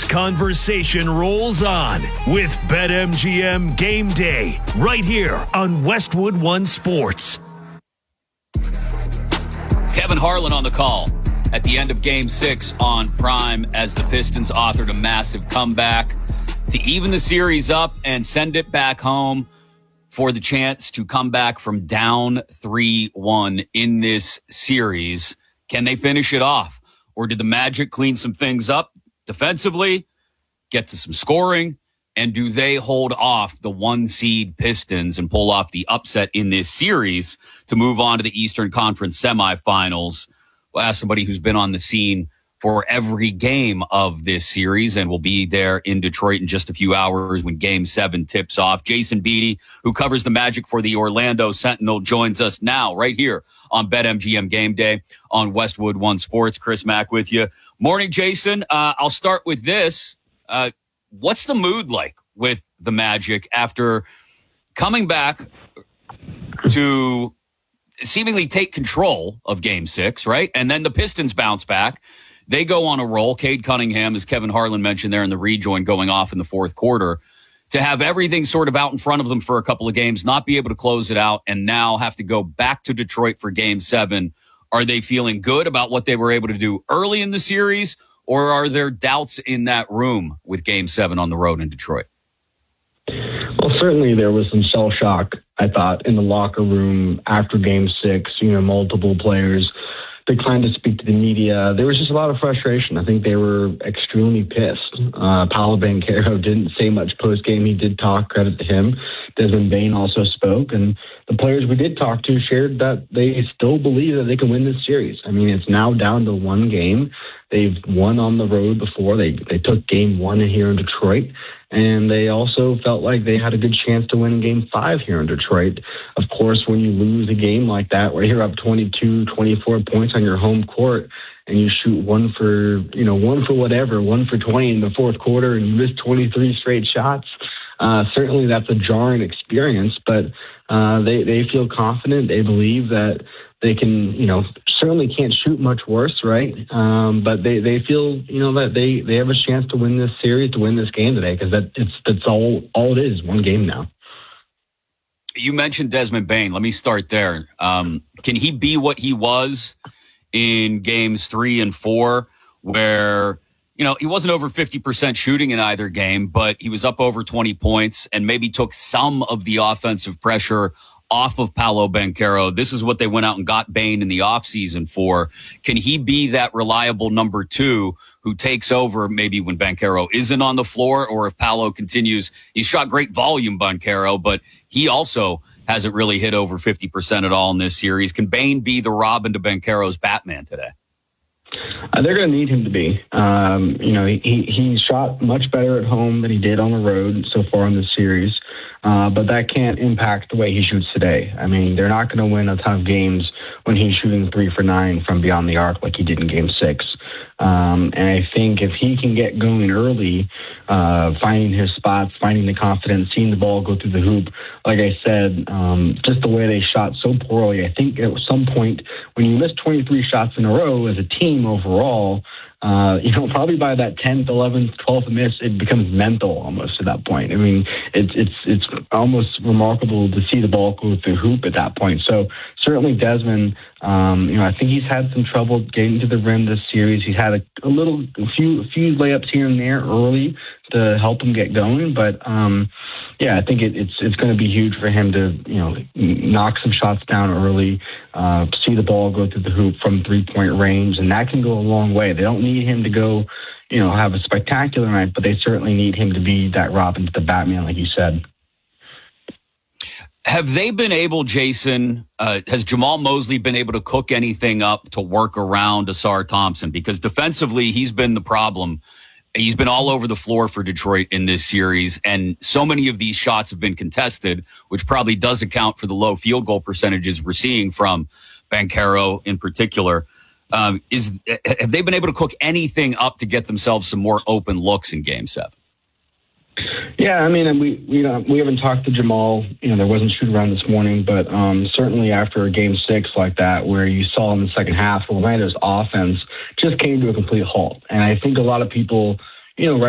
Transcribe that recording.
conversation rolls on with BetMGM Game Day right here on Westwood One Sports. Kevin Harlan on the call at the end of Game 6 on Prime as the Pistons authored a massive comeback to even the series up and send it back home for the chance to come back from down 3-1 in this series. Can they finish it off? Or did the Magic clean some things up defensively, get to some scoring, and do they hold off the 1-seed Pistons and pull off the upset in this series to move on to the Eastern Conference semifinals? We'll ask somebody who's been on the scene for every game of this series and will be there in Detroit in just a few hours when Game 7 tips off. Jason Beatty, who covers the Magic for the Orlando Sentinel, joins us now right here on BetMGM Game Day on Westwood One Sports. Chris Mack with you. Morning, Jason. I'll start with this. What's the mood like with the Magic after coming back to seemingly take control of Game 6, right? And then the Pistons bounce back. They go on a roll. Cade Cunningham, as Kevin Harlan mentioned there in the rejoin, going off in the fourth quarter. To have everything sort of out in front of them for a couple of games, not be able to close it out, and now have to go back to Detroit for Game 7. Are they feeling good about what they were able to do early in the series, or are there doubts in that room with Game 7 on the road in Detroit? Well, certainly there was some shell shock, I thought, in the locker room after Game 6. Multiple players declined to speak to the media. There was just a lot of frustration. I think they were extremely pissed. Paolo Banchero didn't say much post-game. He did talk, credit to him. Desmond Bane also spoke, and the players we did talk to shared that they still believe that they can win this series. I mean, it's now down to one game. They've won on the road before. They took Game 1 here in Detroit, and they also felt like they had a good chance to win Game 5 here in Detroit. Of course, when you lose a game like that, where you're up 22, 24 points on your home court, and you shoot one for 20 in the fourth quarter, and you miss 23 straight shots, certainly that's a jarring experience, but they feel confident. They believe that they can, certainly can't shoot much worse, right? But they feel, that they have a chance to win this series, to win this game today, because that's all it is, one game now. You mentioned Desmond Bane. Let me start there. Can he be what he was in Games 3 and 4, where, he wasn't over 50% shooting in either game, but he was up over 20 points and maybe took some of the offensive pressure off of Paolo Banchero? This is what they went out and got Bane in the offseason for. Can he be that reliable number 2 who takes over maybe when Banchero isn't on the floor, or if Paolo continues? He's shot great volume, Banchero, but he also hasn't really hit over 50% at all in this series. Can Bane be the Robin to Banchero's Batman today? They're going to need him to be. He shot much better at home than he did on the road so far in this series, but that can't impact the way he shoots today. I mean, they're not going to win a ton of games when he's shooting 3 for 9 from beyond the arc like he did in Game 6. And I think if he can get going early, finding his spots, finding the confidence, seeing the ball go through the hoop, like I said, just the way they shot so poorly, I think at some point when you miss 23 shots in a row as a team overall, probably by that 10th, 11th, 12th miss, it becomes mental almost at that point. I mean, it's almost remarkable to see the ball go through the hoop at that point. So certainly Desmond, I think he's had some trouble getting to the rim this series. He's had a few layups here and there early to help him get going, but I think it's going to be huge for him to knock some shots down early, see the ball go through the hoop from 3-point range, and that can go a long way. They don't need him to go, have a spectacular night, but they certainly need him to be that Robin to the Batman, like you said. Have they been able, Jason, has Jamal Mosley been able to cook anything up to work around Ausar Thompson? Because defensively, he's been the problem. He's been all over the floor for Detroit in this series, and so many of these shots have been contested, which probably does account for the low field goal percentages we're seeing from Banchero in particular. Have they been able to cook anything up to get themselves some more open looks in Game 7? Yeah, I mean, we haven't talked to Jamal. There wasn't shoot around this morning, but certainly after a Game 6 like that, where you saw in the second half, Orlando's offense just came to a complete halt. And I think a lot of people,